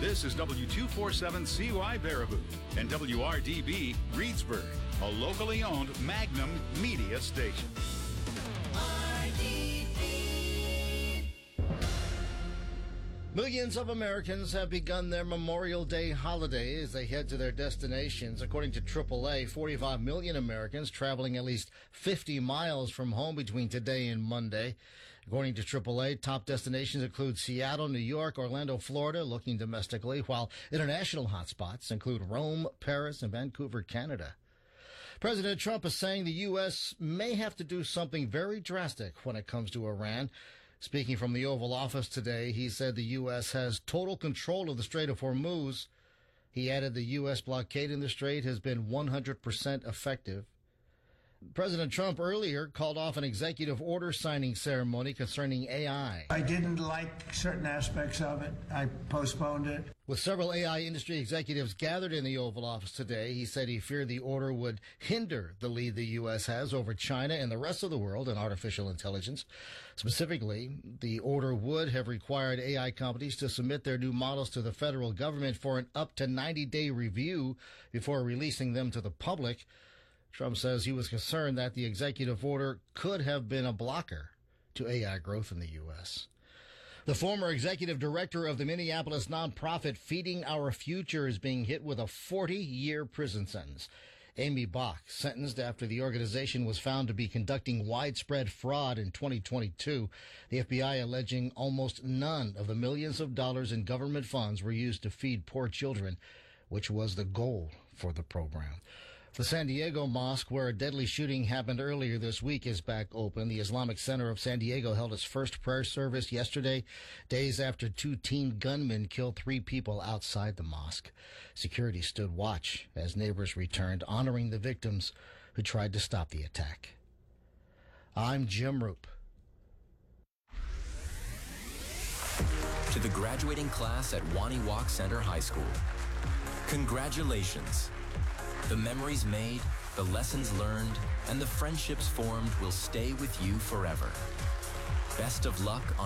This is W247CY Baraboo and WRDB Reedsburg, a locally owned Magnum media station. Millions of Americans have begun their Memorial Day holiday as they head to their destinations. According to AAA, 45 million Americans traveling at least 50 miles from home between today and Monday. According to AAA, top destinations include Seattle, New York, Orlando, Florida, looking domestically, while international hotspots include Rome, Paris, and Vancouver, Canada. President Trump is saying the U.S. may have to do something very drastic when it comes to Iran. Speaking from the Oval Office today, he said the U.S. has total control of the Strait of Hormuz. He added the U.S. blockade in the strait has been 100% effective. President Trump earlier called off an executive order signing ceremony concerning AI. I didn't like certain aspects of it. I postponed it. With several AI industry executives gathered in the Oval Office today, he said he feared the order would hinder the lead the U.S. has over China and the rest of the world in artificial intelligence. Specifically, the order would have required AI companies to submit their new models to the federal government for an up to 90-day review before releasing them to the public. Trump says he was concerned that the executive order could have been a blocker to AI growth in the U.S. The former executive director of the Minneapolis nonprofit Feeding Our Future is being hit with a 40-year prison sentence. Amy Bach, sentenced after the organization was found to be conducting widespread fraud in 2022. The FBI alleging almost none of the millions of dollars in government funds were used to feed poor children, which was the goal for the program. The San Diego Mosque, where a deadly shooting happened earlier this week, is back open. The Islamic Center of San Diego held its first prayer service yesterday, days after two teen gunmen killed 3 people outside the mosque. Security stood watch as neighbors returned, honoring the victims who tried to stop the attack. I'm Jim Roop. To the graduating class at Waniwak Center High School, congratulations. The memories made, the lessons learned, and the friendships formed will stay with you forever. Best of luck on